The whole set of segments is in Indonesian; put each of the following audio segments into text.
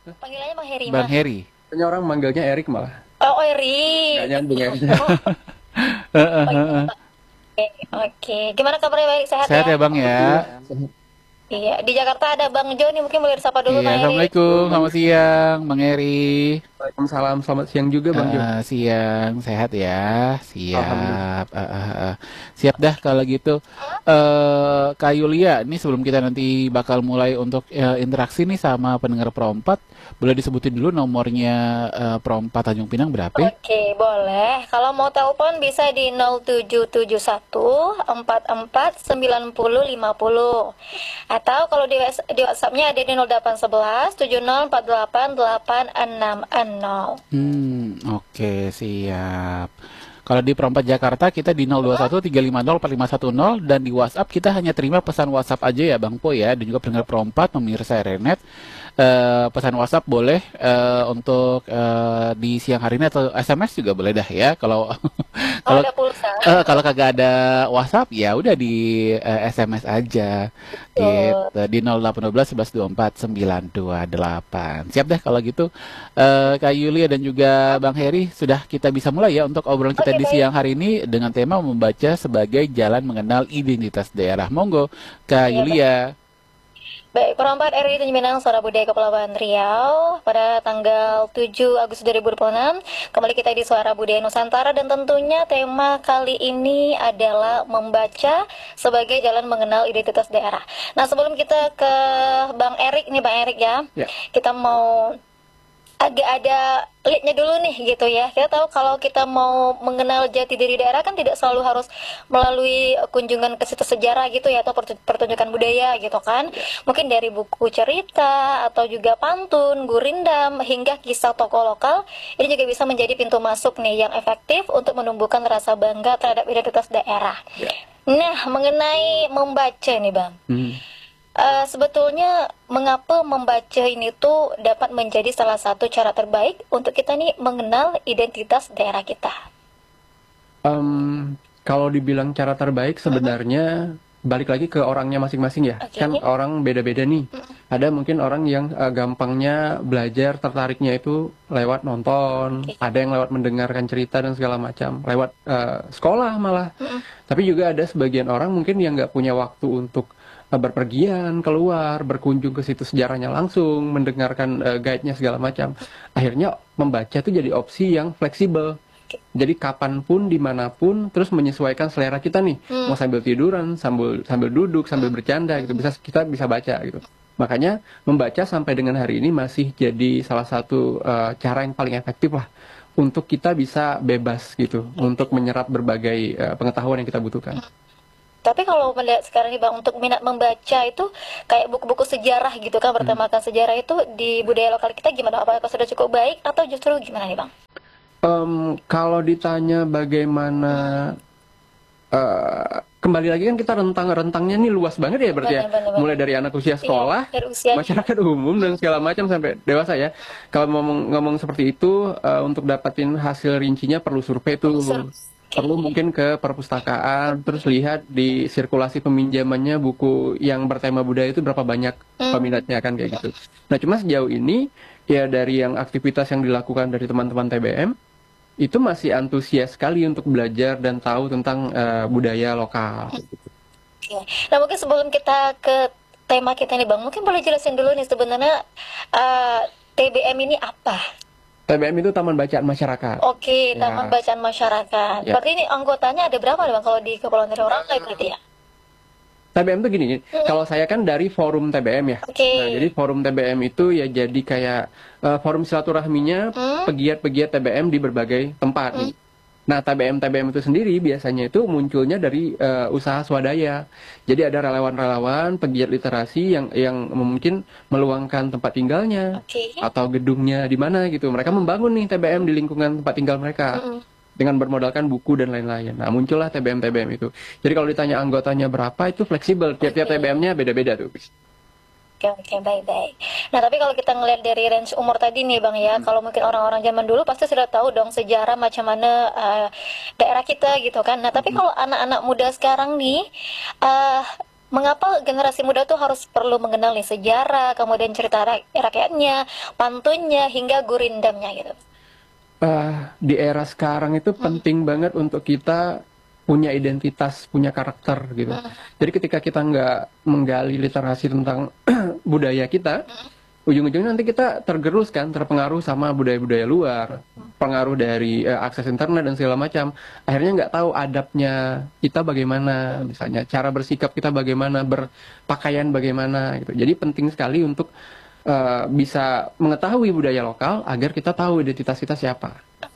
Panggilannya Bang Heri Bang mah. Heri. Banyak orang manggilnya Erik malah. Oh, Nggak Eri. nyambung Eriknya. Oh, oh iya, Pak. Oke. Gimana kabarnya, baik, sehat Sehat ya? ya Bang Iya. ya. Iya, di Jakarta ada Bang Jo nih, mungkin boleh disapa dulu Iya, Bang Eri. Assalamualaikum, selamat siang Bang Heri. Waalaikumsalam, selamat siang juga Bang Jo. Siang, sehat ya. Alhamdulillah. Siap. Siap dah kalau gitu. Kak Yulia, ini sebelum kita nanti bakal mulai untuk interaksi nih sama pendengar Pro 4, boleh disebutin dulu nomornya Pro 4 Tanjung Pinang berapa? Oke, boleh. Kalau mau telepon bisa di 0771 44 90 50. Atau kalau di WhatsApp-nya ada di 0811 7048 860. Oke, siap. Kalau di Pro 4 Jakarta kita di 021 350 4510 dan di WhatsApp kita hanya terima pesan WhatsApp aja ya Bang Po ya, dan juga pendengar Pro 4 pemirsa Renet. Pesan WhatsApp boleh untuk di siang hari ini atau SMS juga boleh dah ya. Kalau Kalau kalau ada pulsa. kalau kagak ada WhatsApp ya udah di SMS aja Betul. gitu di 0812 11 24 928. Siap deh kalau gitu. Kak Yulia dan juga Bang Heri, sudah kita bisa mulai ya untuk obrolan kita Oke, di baik. siang hari ini dengan tema membaca sebagai jalan mengenal identitas daerah. Monggo Kak Iya, baik. Yulia. Baik, Perompak RI Tanjung Pinang, Suara Budaya Kepulauan Riau pada tanggal 7 Agustus 2026. Kembali kita di Suara Budaya Nusantara dan tentunya tema kali ini adalah membaca sebagai jalan mengenal identitas daerah. Nah, sebelum kita ke Bang Erik nih, Bang Erik ya. Ya. Kita mau agak ada lihatnya dulu nih gitu ya. Kita tahu kalau kita mau mengenal jati diri daerah kan tidak selalu harus melalui kunjungan ke situs sejarah gitu ya, atau pertunjukan budaya gitu kan. Mungkin dari buku cerita atau juga pantun, gurindam hingga kisah tokoh lokal, ini juga bisa menjadi pintu masuk nih yang efektif untuk menumbuhkan rasa bangga terhadap identitas daerah. Ya. Nah, mengenai membaca nih Bang. Sebetulnya mengapa membaca ini tuh dapat menjadi salah satu cara terbaik untuk kita nih mengenal identitas daerah kita. Kalau dibilang cara terbaik sebenarnya balik lagi ke orangnya masing-masing ya. Oke. Kan orang beda-beda nih. Ada mungkin orang yang gampangnya belajar, tertariknya itu lewat nonton, Oke. ada yang lewat mendengarkan cerita dan segala macam, lewat sekolah malah. Tapi juga ada sebagian orang mungkin yang nggak punya waktu untuk berpergian keluar, berkunjung ke situs sejarahnya langsung, mendengarkan guide-nya segala macam. Akhirnya membaca itu jadi opsi yang fleksibel. Jadi kapanpun, dimanapun, terus menyesuaikan selera kita nih. Mau sambil tiduran, sambil duduk, sambil bercanda gitu, kita bisa baca gitu. Makanya membaca sampai dengan hari ini masih jadi salah satu cara yang paling efektif lah untuk kita bisa bebas gitu, untuk menyerap berbagai pengetahuan yang kita butuhkan. Tapi kalau melihat sekarang nih Bang, untuk minat membaca itu kayak buku-buku sejarah gitu kan, bertemakan sejarah itu di budaya lokal kita gimana? Apakah sudah cukup baik atau justru gimana nih Bang? Kalau ditanya bagaimana, kembali lagi kan kita rentangnya nih luas banget ya berarti ya. Benar-benar. Mulai dari anak usia sekolah, Dari usia masyarakat umum dan segala macam sampai dewasa ya. Kalau ngomong seperti itu, untuk dapatin hasil rincinya perlu survei tuh. Perlu mungkin ke perpustakaan, terus lihat di sirkulasi peminjamannya buku yang bertema budaya itu berapa banyak peminatnya kan kayak gitu. Nah cuma sejauh ini ya dari yang aktivitas yang dilakukan dari teman-teman TBM itu masih antusias sekali untuk belajar dan tahu tentang budaya lokal. Oke. Nah, mungkin sebelum kita ke tema kita nih Bang, mungkin boleh jelasin dulu nih sebenarnya TBM ini apa? TBM itu Taman Bacaan Masyarakat. Oke, Ya. Taman Bacaan Masyarakat. Ya. Berarti ini anggotanya ada berapa nih Bang kalau di Kepulauan Riau? Ramai berarti ya? TBM itu gini, kalau saya kan dari forum TBM ya. Oke. Nah, jadi forum TBM itu ya jadi kayak forum silaturahminya pegiat-pegiat TBM di berbagai tempat nih. Nah, TBM itu sendiri biasanya itu munculnya dari usaha swadaya. Jadi ada relawan-relawan, pegiat literasi yang mungkin meluangkan tempat tinggalnya Oke. atau gedungnya di mana gitu. Mereka membangun nih TBM di lingkungan tempat tinggal mereka dengan bermodalkan buku dan lain-lain. Nah, muncullah TBM itu. Jadi kalau ditanya anggotanya berapa itu fleksibel, tiap-tiap TBM-nya beda-beda tuh. Oke, baik-baik. Nah, tapi kalau kita ngelihat dari range umur tadi nih Bang ya, kalau mungkin orang-orang zaman dulu pasti sudah tahu dong sejarah macam mana daerah kita gitu kan. Nah, tapi kalau anak-anak muda sekarang nih mengapa generasi muda tuh harus perlu mengenal nih sejarah, kemudian cerita rakyatnya, pantunnya, hingga gurindamnya gitu. Di era sekarang itu penting banget untuk kita punya identitas, punya karakter gitu. Jadi ketika kita nggak menggali literasi tentang budaya kita, ujung-ujungnya nanti kita tergerus kan, terpengaruh sama budaya-budaya luar, pengaruh dari akses internet dan segala macam. Akhirnya nggak tahu adabnya kita bagaimana, misalnya cara bersikap kita bagaimana, berpakaian bagaimana gitu. Jadi penting sekali untuk bisa mengetahui budaya lokal agar kita tahu identitas kita siapa.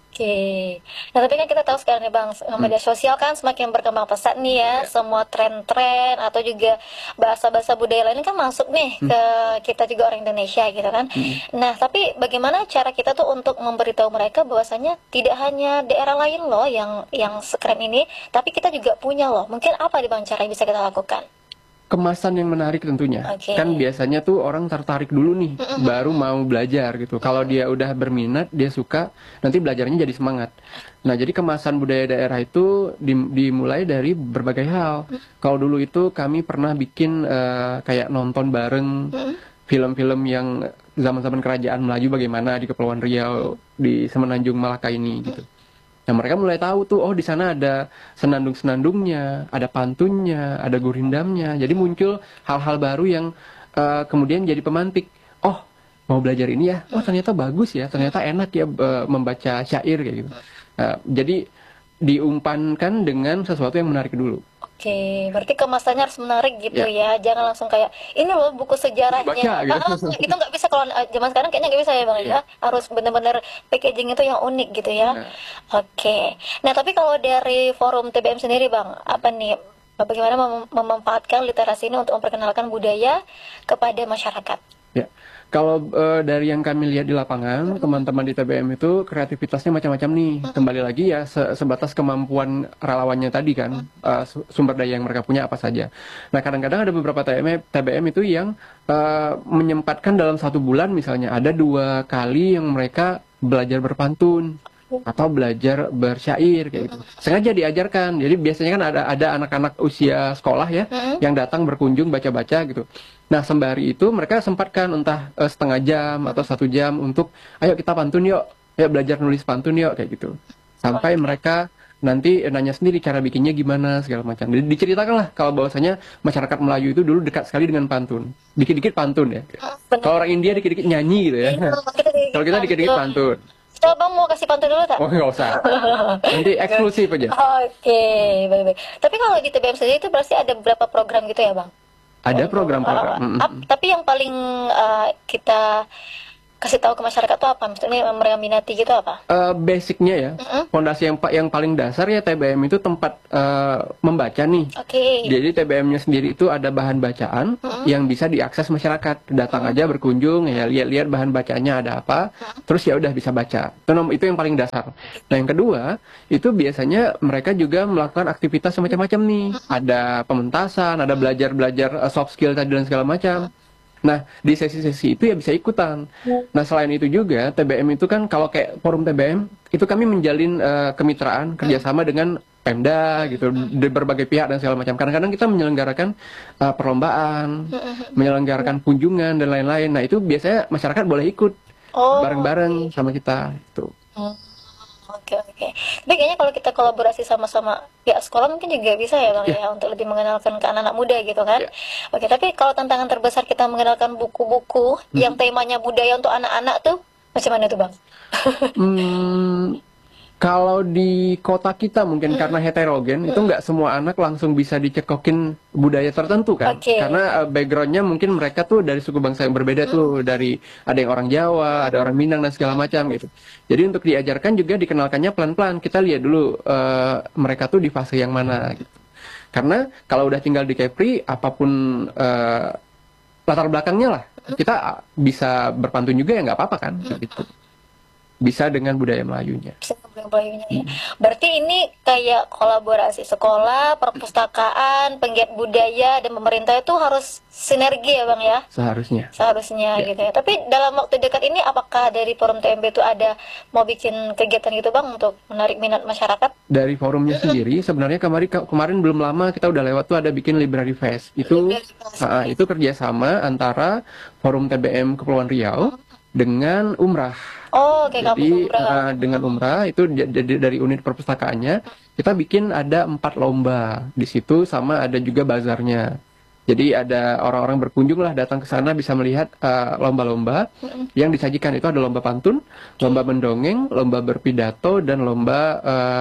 Oke. Nah, tapi kan kita tahu sekarang nih Bang, media sosial kan semakin berkembang pesat nih ya. Semua tren-tren atau juga bahasa-bahasa budaya lain kan masuk nih ke kita juga orang Indonesia gitu kan. Nah, tapi bagaimana cara kita tuh untuk memberitahu mereka bahwasanya tidak hanya daerah lain loh yang sekeren ini, tapi kita juga punya loh. Mungkin apa nih Bang cara yang bisa kita lakukan? Kemasan yang menarik tentunya. Kan biasanya tuh orang tertarik dulu nih, baru mau belajar gitu. Kalau dia udah berminat, dia suka, nanti belajarnya jadi semangat. Nah, jadi kemasan budaya daerah itu dimulai dari berbagai hal. Kalau dulu itu kami pernah bikin kayak nonton bareng film-film yang zaman-zaman kerajaan Melayu bagaimana di Kepulauan Riau, di Semenanjung Malaka ini gitu. Nah, mereka mulai tahu tuh, oh di sana ada senandung-senandungnya, ada pantunnya, ada gurindamnya. Jadi muncul hal-hal baru yang kemudian jadi pemantik. Oh, mau belajar ini ya? Oh, ternyata bagus ya, ternyata enak ya membaca syair kayak gitu. Jadi diumpankan dengan sesuatu yang menarik dulu. Oke, berarti kemasannya harus menarik gitu ya. Jangan langsung kayak ini loh buku sejarahnya. Baca, gitu. Itu nggak bisa kalau zaman sekarang kayaknya nggak bisa ya Bang ya. Harus benar-benar packaging itu yang unik gitu ya. Oke. Nah, tapi kalau dari forum TBM sendiri Bang, apa nih bagaimana memanfaatkan literasi ini untuk memperkenalkan budaya kepada masyarakat? Ya. Kalau dari yang kami lihat di lapangan, teman-teman di TBM itu kreativitasnya macam-macam nih. Kembali lagi ya sebatas kemampuan relawannya tadi kan, sumber daya yang mereka punya apa saja. Nah, kadang-kadang ada beberapa TBM itu yang menyempatkan dalam 1 bulan misalnya ada 2 kali yang mereka belajar berpantun atau belajar bersyair kayak gitu. Sengaja diajarkan. Jadi biasanya kan ada anak-anak usia sekolah ya yang datang berkunjung baca-baca gitu. Nah, sembari itu mereka sempatkan entah setengah jam atau 1 jam untuk ayo kita pantun yuk, ayo belajar nulis pantun yuk kayak gitu. Sampai mereka nanti nanya sendiri cara bikinnya gimana segala macam. Jadi diceritakanlah kalau bahwasanya masyarakat Melayu itu dulu dekat sekali dengan pantun. Dikit-dikit pantun ya. Kalau orang India dikit-dikit nyanyi gitu ya. Kalau kita dikit-dikit pantun. Coba mau kasih pantun dulu tak? Oh, nggak usah. Nanti eksklusif aja. Oke, baik-baik. Tapi kalau di TBM sendiri itu berarti ada beberapa program gitu ya Bang? Ada program-program. Tapi yang paling kita kasih tahu ke masyarakat itu apa? Maksudnya mereka minati gitu apa? Basicnya ya, fondasi yang paling dasar ya TBM itu tempat membaca nih. Jadi TBM-nya sendiri itu ada bahan bacaan yang bisa diakses masyarakat. Datang aja berkunjung ya, lihat-lihat bahan bacaannya ada apa, terus ya udah bisa baca. Itu yang paling dasar. Nah, yang kedua itu biasanya mereka juga melakukan aktivitas semacam-macam nih. Ada pementasan, ada belajar soft skill tadi dan segala macam. Nah, di sesi-sesi itu ya bisa ikutan. Nah, selain itu juga, TBM itu kan kalau kayak forum TBM, itu kami menjalin kemitraan, kerjasama dengan Pemda gitu, dari berbagai pihak dan segala macam. Kadang-kadang kita menyelenggarakan perlombaan, menyelenggarakan kunjungan dan lain-lain. Nah, itu biasanya masyarakat boleh ikut bareng-bareng sama kita. Itu. Oke. Tapi kayaknya kalau kita kolaborasi sama-sama ya sekolah mungkin juga bisa ya Bang ya untuk lebih mengenalkan ke anak-anak muda gitu kan. Oke, tapi kalau tantangan terbesar kita mengenalkan buku-buku yang temanya budaya untuk anak-anak tuh macam mana tuh Bang? Kalau di kota kita mungkin karena heterogen itu nggak semua anak langsung bisa dicekokin budaya tertentu kan, karena backgroundnya mungkin mereka tuh dari suku bangsa yang berbeda tuh, dari ada yang orang Jawa, ada orang Minang dan segala macam gitu. Jadi untuk diajarkan juga dikenalkannya pelan-pelan. Kita lihat dulu mereka tuh di fase yang mana gitu. Karena kalau udah tinggal di Kepri, apapun latar belakangnya lah, kita bisa berpantun juga ya nggak apa-apa kan gitu. bisa dengan budaya Melayunya. Bayunya ya. Berarti ini kayak kolaborasi sekolah, perpustakaan, penggiat budaya dan pemerintah itu harus sinergi ya Bang ya? Seharusnya. Seharusnya gitu ya. Tapi dalam waktu dekat ini apakah dari Forum TMB itu ada mau bikin kegiatan gitu Bang untuk menarik minat masyarakat? Dari forumnya sendiri sebenarnya kemarin belum lama kita udah lewat tuh ada bikin Library Fest. Itu itu kerjasama antara Forum TBM Kepulauan Riau dengan Umrah. Oh, kayak Jadi kampus umrah. dengan Umrah itu jadi dari unit perpustakaannya kita bikin ada 4 lomba di situ, sama ada juga bazarnya. Jadi ada orang-orang berkunjung lah datang ke sana bisa melihat lomba-lomba yang disajikan. Itu ada lomba pantun, lomba mendongeng, lomba berpidato, dan lomba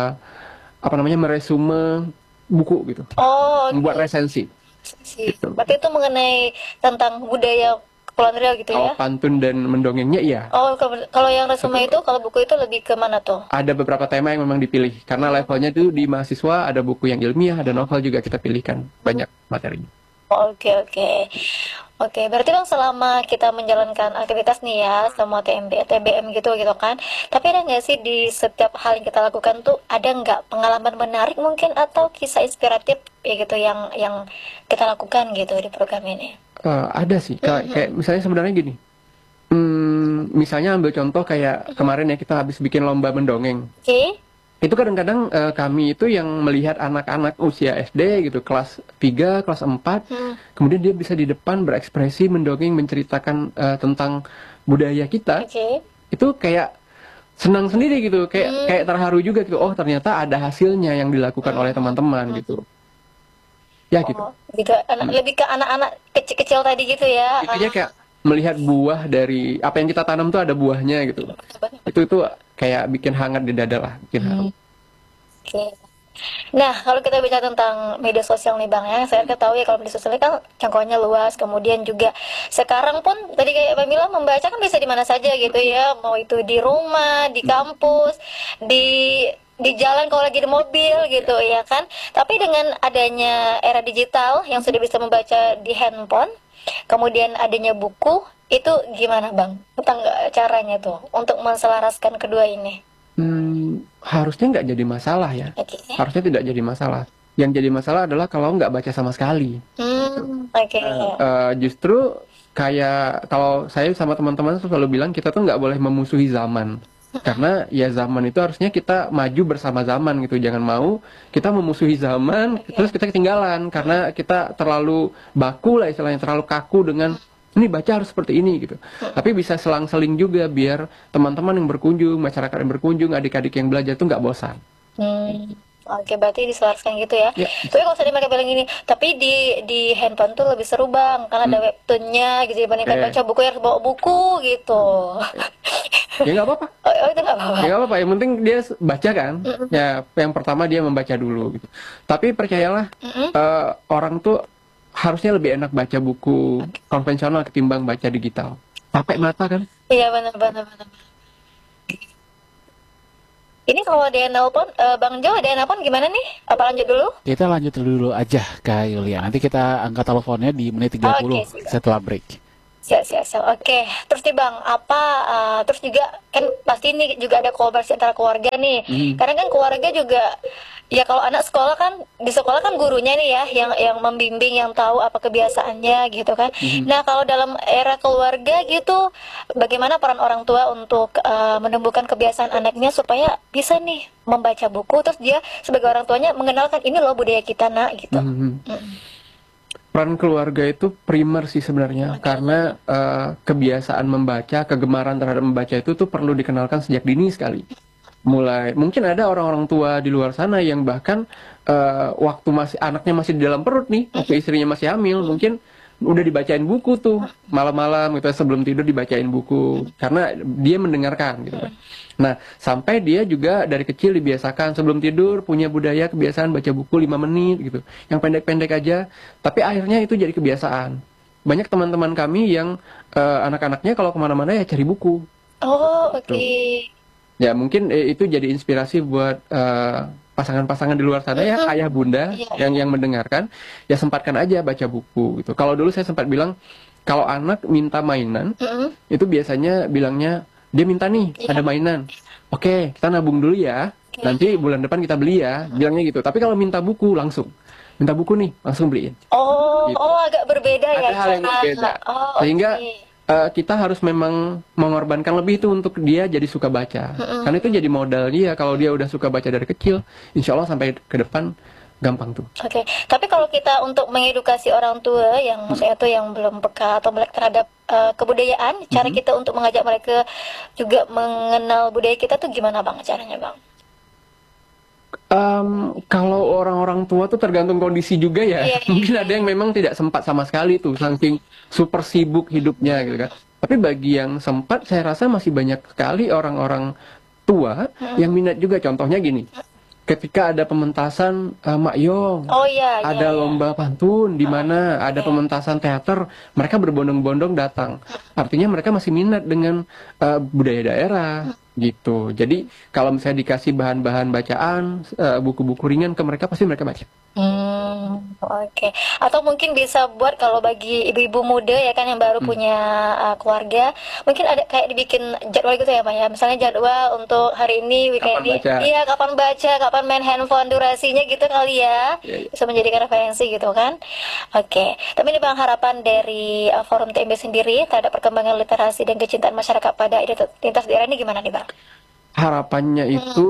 meresume buku gitu, Oh, membuat resensi. sih. Berarti itu mengenai tentang budaya Kepulauan Riau gitu Kalau ya? pantun dan mendongengnya iya. Oh, kalau yang resume itu, kalau buku itu lebih ke mana tuh? Ada beberapa tema yang memang dipilih karena levelnya itu di mahasiswa ada buku yang ilmiah, ada novel juga kita pilihkan, banyak materinya. Oke, oke. Oke, berarti Bang selama kita menjalankan aktivitas nih ya, sama TMB, TBM gitu kan. Tapi ada nggak sih di setiap hal yang kita lakukan tuh ada nggak pengalaman menarik mungkin atau kisah inspiratif ya gitu yang kita lakukan gitu di program ini? Ada sih, kayak misalnya sebenarnya gini. Misalnya ambil contoh kayak kemarin ya kita habis bikin lomba mendongeng. Oke. Itu kadang-kadang kami itu yang melihat anak-anak usia SD gitu, kelas 3, kelas 4, kemudian dia bisa di depan berekspresi, mendongeng, menceritakan tentang budaya kita. Oke. Itu kayak senang sendiri gitu, kayak terharu juga gitu. Oh, ternyata ada hasilnya yang dilakukan oleh teman-teman gitu. Ya gitu. Oh, gitu. Lebih ke anak-anak kecil-kecil tadi gitu ya. Intinya kayak melihat buah dari apa yang kita tanam tuh ada buahnya gitu. Itu kayak bikin hangat di dada lah, bikin haru. Oke. Nah, kalau kita bicara tentang media sosial nih Bang ya, saya ketahui ya kalau media sosial ini kan jangkauannya luas, kemudian juga sekarang pun tadi kayak Mbak Mila membaca kan bisa di mana saja gitu ya, mau itu di rumah, di kampus, di jalan kalau lagi di mobil gitu ya kan. Tapi dengan adanya era digital yang sudah bisa membaca di handphone, kemudian adanya buku, itu gimana Bang? Tentang caranya tuh untuk menselaraskan kedua ini? Harusnya nggak jadi masalah ya. Oke. Harusnya tidak jadi masalah. Yang jadi masalah adalah kalau nggak baca sama sekali. Oke. Justru kayak kalau saya sama teman-teman selalu bilang kita tuh nggak boleh memusuhi zaman. Karena ya zaman itu harusnya kita maju bersama zaman gitu. Jangan mau kita memusuhi zaman terus kita ketinggalan karena kita terlalu baku lah istilahnya, terlalu kaku dengan ini baca harus seperti ini gitu. Tapi bisa selang-seling juga biar teman-teman yang berkunjung, masyarakat yang berkunjung, adik-adik yang belajar tuh nggak bosan. Oke, berarti diselaraskan gitu ya. Ya. Tapi kalau saya mereka bilang gini, tapi di handphone tuh lebih seru Bang, karena ada webtoonnya gitu dibandingkan baca buku yang harus bawa buku gitu. Ya nggak apa-apa. Oh, itu nggak apa-apa. Ya nggak apa-apa. Yang penting dia baca kan. Ya yang pertama dia membaca dulu gitu. Tapi percayalah orang tuh harusnya lebih enak baca buku konvensional ketimbang baca digital. Capek mata kan? Iya benar. Ini kalau ada yang nelpon, Bang Jo ada yang nelpon gimana nih? Apa lanjut dulu? Kita lanjut dulu aja Kak Yulia. Nanti kita angkat teleponnya di menit 30 Oke, siap. setelah break. Siap. Oke, terus nih Bang, terus juga kan pasti ini juga ada kolaborasi antara keluarga nih. Karena kan keluarga juga, ya kalau anak sekolah kan, di sekolah kan gurunya nih ya, yang membimbing, yang tahu apa kebiasaannya gitu kan. Nah, kalau dalam era keluarga gitu, bagaimana peran orang tua untuk menumbuhkan kebiasaan anaknya supaya bisa nih membaca buku, terus dia sebagai orang tuanya mengenalkan ini loh budaya kita nak gitu. Peran keluarga itu primer sih sebenarnya, karena kebiasaan membaca, kegemaran terhadap membaca itu tuh perlu dikenalkan sejak dini sekali. Mulai mungkin ada orang-orang tua di luar sana yang bahkan waktu anaknya masih di dalam perut nih, waktu istrinya masih hamil, mungkin udah dibacain buku tuh malam-malam gitu, sebelum tidur dibacain buku karena dia mendengarkan gitu kan. Nah, sampai dia juga dari kecil dibiasakan sebelum tidur punya budaya kebiasaan baca buku 5 menit gitu, yang pendek-pendek aja, tapi akhirnya itu jadi kebiasaan. Banyak teman-teman kami yang anak-anaknya kalau kemana-mana ya cari buku. Oh, oke. Ya mungkin itu jadi inspirasi buat pasangan-pasangan di luar sana ya, ayah bunda yang mendengarkan, ya sempatkan aja baca buku gitu. Kalau dulu saya sempat bilang kalau anak minta mainan itu biasanya bilangnya dia minta nih Iya. ada mainan. Oke, kita nabung dulu ya. Oke. Nanti bulan depan kita beli ya. Bilangnya gitu. Tapi kalau minta buku langsung. Minta buku nih, langsung beliin. Oh, Gitu. oh agak berbeda ya Ada hal yang cara. berbeda. Oh, Sehingga oke. kita harus memang mengorbankan lebih itu untuk dia jadi suka baca. Karena itu jadi modal dia. Kalau dia udah suka baca dari kecil, insya Allah sampai ke depan gampang tuh. Oke, tapi kalau kita untuk mengedukasi orang tua yang maksudnya tuh yang belum peka atau melek terhadap kebudayaan, cara kita untuk mengajak mereka juga mengenal budaya kita tuh gimana Bang caranya Bang? Kalau orang-orang tua tuh tergantung kondisi juga ya. Iya, iya, Mungkin ada yang memang tidak sempat sama sekali tuh, saking super sibuk hidupnya gitu kan. Tapi bagi yang sempat, saya rasa masih banyak sekali orang-orang tua yang minat juga. Contohnya gini, ketika ada pementasan Mak Yong, Oh iya, iya, ada iya. lomba pantun di mana ada pementasan teater, mereka berbondong-bondong datang. Artinya mereka masih minat dengan budaya daerah gitu. Jadi kalau misalnya dikasih bahan-bahan bacaan, buku-buku ringan ke mereka, pasti mereka baca. Oke. Atau mungkin bisa buat kalau bagi ibu-ibu muda ya kan yang baru punya keluarga, mungkin ada kayak dibikin jadwal gitu ya Pak ya. Misalnya jadwal untuk hari ini weekend Kapan ini, baca. iya kapan baca, kapan main handphone, durasinya gitu kali ya. Iya, iya. Bisa menjadikan referensi gitu kan. Oke. Tapi ini Bang harapan dari Forum TMB sendiri terhadap perkembangan literasi dan kecintaan masyarakat pada identitas daerah ini gimana nih Bang? Harapannya itu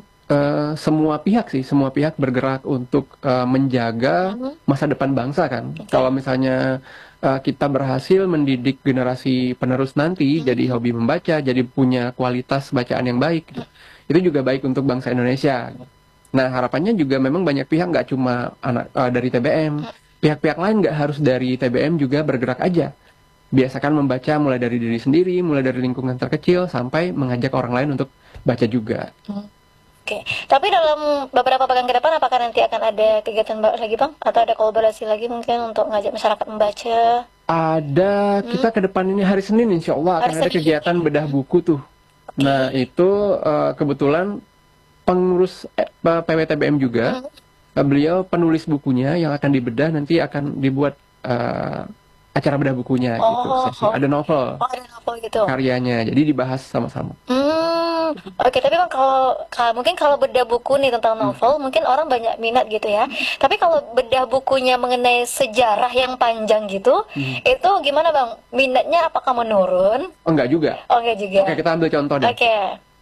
semua pihak bergerak untuk menjaga masa depan bangsa kan. Kalau misalnya kita berhasil mendidik generasi penerus nanti jadi hobi membaca, jadi punya kualitas bacaan yang baik, gitu. Itu juga baik untuk bangsa Indonesia. Nah, harapannya juga memang banyak pihak, nggak cuma dari TBM, pihak-pihak lain nggak harus dari TBM juga bergerak aja. Biasakan membaca mulai dari diri sendiri, mulai dari lingkungan terkecil, sampai mengajak orang lain untuk baca juga. Oke, tapi dalam beberapa pekan ke depan apakah nanti akan ada kegiatan lagi Bang? Atau ada kolaborasi lagi mungkin untuk ngajak masyarakat membaca? Ada, kita ke depan ini hari Senin insya Allah akan Hari ada Senin. kegiatan bedah buku tuh. Nah itu kebetulan pengurus PWTBM juga, beliau penulis bukunya yang akan dibedah, nanti akan dibuat acara bedah bukunya gitu. Ada novel Oh, ada novel gitu. karyanya, jadi dibahas sama-sama. Oke, tapi Bang kalau mungkin kalau bedah buku nih tentang novel, mungkin orang banyak minat gitu ya. Tapi kalau bedah bukunya mengenai sejarah yang panjang gitu, itu gimana Bang? Minatnya apakah menurun? Oh enggak juga. Oh, enggak juga. Oke, kita ambil contoh deh. Oke.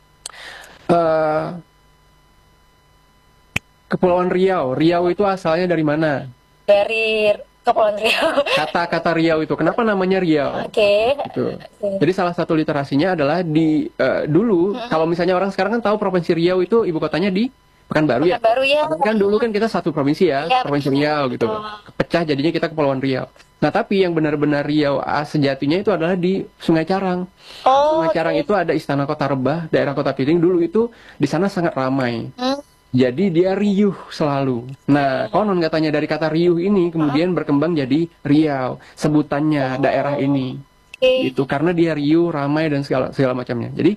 Kepulauan Riau. Riau itu asalnya dari mana? Dari Kepulauan Riau. Kata-kata Riau itu, kenapa namanya Riau? Oke. Gitu. Jadi salah satu literasinya adalah di dulu, kalau misalnya orang sekarang kan tahu Provinsi Riau itu ibu kotanya di Pekanbaru ya. Baru ya. Kan dulu kan kita satu provinsi ya, Ya, Provinsi Riau gitu. Pecah jadinya kita Kepulauan Riau. Nah tapi yang benar-benar Riau sejatinya itu adalah di Sungai Carang. Oh, Sungai Carang itu ada Istana Kota Rebah, daerah Kota Piring. Dulu itu di sana sangat ramai. Jadi dia riuh selalu. Nah, konon katanya dari kata riuh ini kemudian berkembang jadi Riau, sebutannya daerah ini. oke. Itu karena dia riuh, ramai dan segala macamnya. Jadi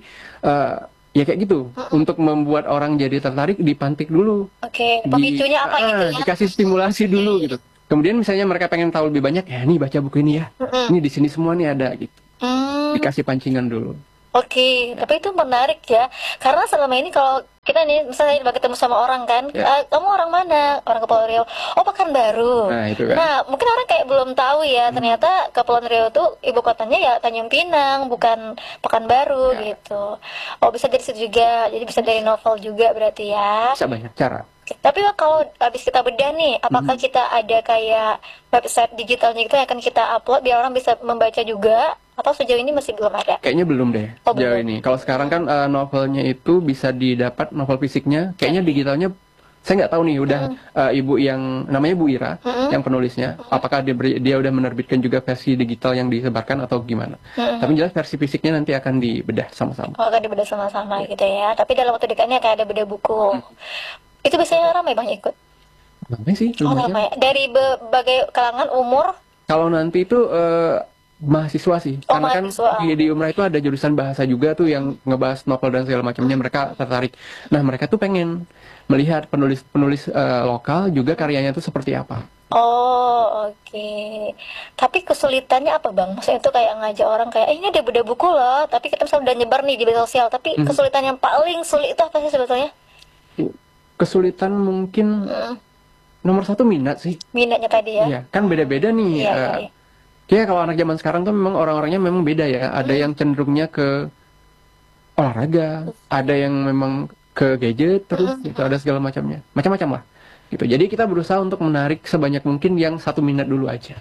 ya kayak gitu. Untuk membuat orang jadi tertarik dipantik dulu. Oke, pemicunya apa gitu ya? Dikasih stimulasi dulu gitu. Kemudian misalnya mereka pengen tahu lebih banyak, ya nih baca buku ini ya. Ini di sini semua nih ada gitu. Dikasih pancingan dulu. Oke, tapi itu menarik ya. Karena selama ini kalau kita nih misalnya ketemu sama orang kan, kamu orang mana? Orang Kepulauan Riau. Oh, Pekanbaru. Nah, itu kan. Nah, mungkin orang kayak belum tahu ya, ternyata Kepulauan Riau itu ibu kotanya ya Tanjung Pinang, bukan Pekanbaru gitu. Oh, bisa dari situ juga. Jadi bisa dari novel juga berarti ya. Bisa banyak cara. Tapi Bang, kalau habis kita bedah nih, apakah kita ada kayak website digitalnya gitu yang akan kita upload biar orang bisa membaca juga? Atau sejauh ini masih belum ada? Kayaknya belum deh Oh, sejauh belum. ini. Kalau sekarang kan novelnya itu bisa didapat novel fisiknya. Kayaknya digitalnya saya nggak tahu nih. Udah ibu yang namanya Bu Ira yang penulisnya. Apakah dia udah menerbitkan juga versi digital yang disebarkan atau gimana? Tapi jelas versi fisiknya nanti akan dibedah sama-sama. Oh, akan dibedah sama-sama gitu ya. Tapi dalam waktu dekat ini akan ada bedah buku. Itu biasanya ramai Bang ikut. Ramai sih Oh, lumayan. ramai. Dari berbagai kalangan umur. Kalau nanti itu mahasiswa sih, Oh, karena mahasiswa. kan di Umrah itu ada jurusan bahasa juga tuh yang ngebahas novel dan segala macamnya, mereka tertarik. Nah mereka tuh pengen melihat penulis-penulis lokal juga karyanya tuh seperti apa. Oh, oke. Tapi kesulitannya apa, Bang? Maksudnya itu kayak ngajak orang kayak, ini ada beda buku loh, tapi kita misalnya udah nyebar nih di media sosial, tapi kesulitan yang paling sulit itu apa sih sebetulnya? Kesulitan mungkin nomor satu minat sih. Minatnya tadi ya? Iya, kan beda-beda nih. Iya, iya, iya. Kayak kalau anak zaman sekarang tuh memang orang-orangnya memang beda ya. Ada yang cenderungnya ke olahraga, ada yang memang ke gadget terus gitu, ada segala macamnya. Macam-macam lah. Gitu. Jadi kita berusaha untuk menarik sebanyak mungkin yang satu minat dulu aja.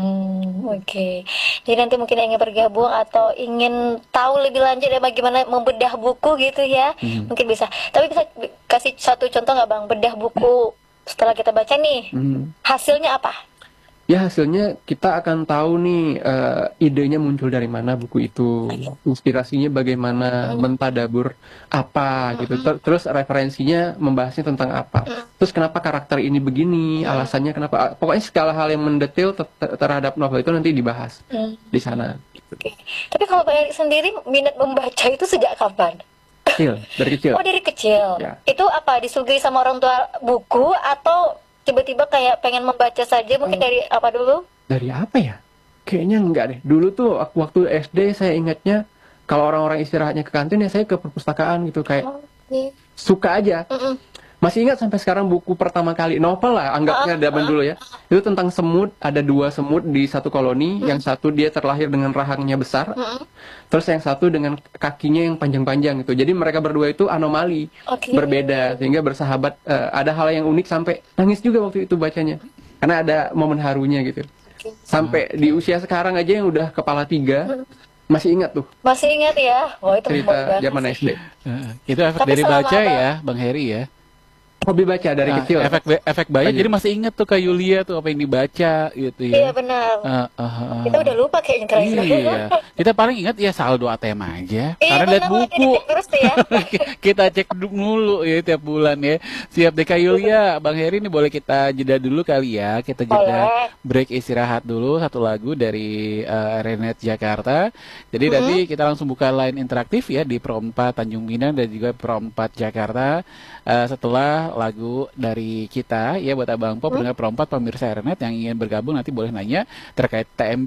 Oke. Jadi nanti mungkin yang ingin bergabung atau ingin tahu lebih lanjut ya bagaimana membedah buku gitu ya, mungkin bisa. Tapi bisa kasih satu contoh nggak, Bang, bedah buku setelah kita baca nih, hasilnya apa? Ya hasilnya kita akan tahu nih idenya muncul dari mana buku itu, inspirasinya bagaimana, mentadabur apa gitu, terus referensinya membahasnya tentang apa, terus kenapa karakter ini begini, alasannya kenapa, pokoknya segala hal yang mendetail terhadap novel itu nanti dibahas di sana. Oke. Tapi kalau Bang Erik sendiri minat membaca itu sejak kapan? Kecil, dari kecil. Oh, dari kecil. Ya. Itu apa, disuguhi sama orang tua buku atau tiba-tiba kayak pengen membaca saja, mungkin dari apa dulu? Dari apa ya? Kayaknya enggak deh. Dulu tuh waktu SD saya ingatnya kalau orang-orang istirahatnya ke kantin ya saya ke perpustakaan gitu, kayak suka aja. Masih ingat sampai sekarang buku pertama kali novel lah anggapnya zaman dulu ya. Itu tentang semut, ada 2 semut di satu koloni, yang satu dia terlahir dengan rahangnya besar. Terus yang satu dengan kakinya yang panjang-panjang gitu. Jadi mereka berdua itu anomali, berbeda sehingga bersahabat. Ada hal yang unik sampai nangis juga waktu itu bacanya. Karena ada momen harunya gitu. Sampai di usia sekarang aja yang udah kepala 3 masih ingat tuh. Masih ingat ya? Oh, itu cerita zaman SD. Itu efek dari baca ya, Bang Heri ya. Hobi baca dari kecil. Efek baca, jadi masih ingat tuh Kak Yulia tuh apa yang dibaca gitu ya. Iya benar. Kita udah lupa kayaknya terakhir. Iya. Kita paling ingat ya saldo ATM aja. Karena lihat buku. Terus ya. Kita cek mulu ya tiap bulan ya. Siap deh Kak Yulia, Bang Heri ini boleh kita jeda dulu kali ya. Kita jeda break istirahat dulu satu lagu dari Renet Jakarta. Jadi nanti kita langsung buka line interaktif ya di Pro 4 Tanjung Pinang dan juga Pro 4 Jakarta. Setelah lagu dari kita ya buat Abang Pop dengan Pro 4 pemirsa Renet yang ingin bergabung nanti boleh nanya terkait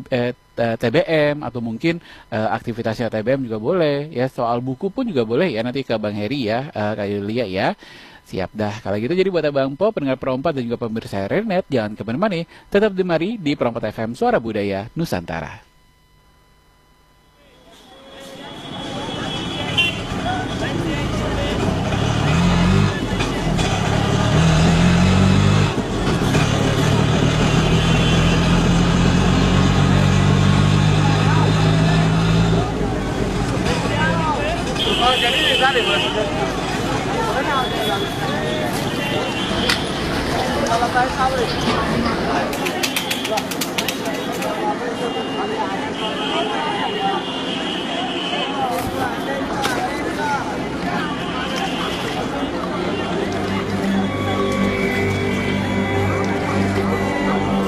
TBM atau mungkin aktivitasnya TBM juga boleh ya, soal buku pun juga boleh ya nanti ke Bang Heri ya, Kak Yulia ya. Siap dah kalau gitu. Jadi buat Abang Pop pendengar Pro 4 dan juga pemirsa Renet jangan kemana-mana, tetap demari di Pro 4 FM Suara Budaya Nusantara. Jadi bisa deh, Bos. Kalau saya